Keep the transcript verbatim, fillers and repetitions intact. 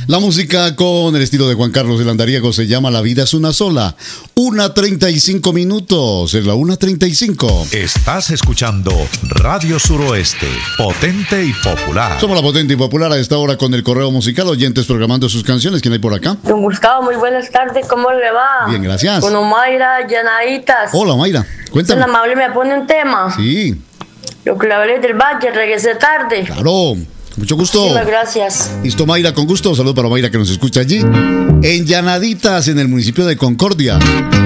La música con el estilo de Juan Carlos del Andariego se llama La vida es una sola. una treinta y cinco minutos, es la una treinta y cinco. Estás escuchando Radio Suroeste, potente y popular. Somos la potente y popular a esta hora con el correo musical, oyentes programando sus canciones. ¿Quién hay por acá? Don Gustavo, muy buenas tardes, ¿cómo le va? Bien, gracias. Con Omaira Llanaditas. Hola, Mayra, cuéntame. ¿Es amable me pone un tema? Sí. Lo que le hablé del valle, regresé tarde. Claro. Mucho gusto. Muchas gracias. Listo, Mayra, con gusto. Saludos para Mayra que nos escucha allí en Llanaditas, en el municipio de Concordia.